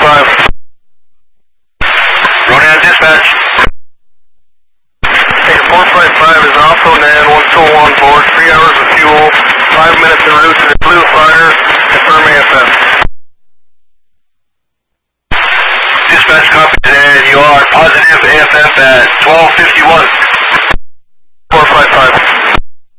455. Ronan dispatch. Hey, 455 is also NAN 121 board, 3 hours of fuel, 5 minutes en route to the Blue Fire, confirm AFM. Dispatch copies, and you are positive AFF at 1251.